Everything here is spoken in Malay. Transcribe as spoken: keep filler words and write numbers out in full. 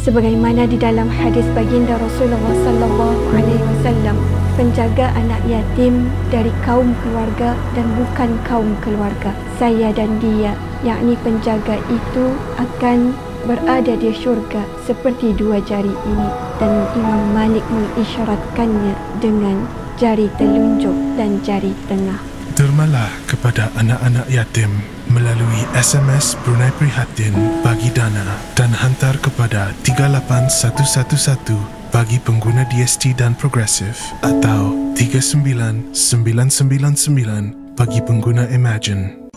Sebagaimana di dalam hadis baginda Rasulullah sallallahu alaihi wasallam, penjaga anak yatim dari kaum keluarga dan bukan kaum keluarga. Saya dan dia, yakni penjaga itu, akan berada di syurga seperti dua jari ini. Dan Imam Malik mengisyaratkannya dengan jari telunjuk dan jari tengah. Dermalah kepada anak-anak yatim melalui S M S Brunei Prihatin bagi dana dan hantar kepada tiga lapan satu satu satu bagi pengguna D S T dan Progresif, atau tiga sembilan sembilan sembilan sembilan bagi pengguna Imagine.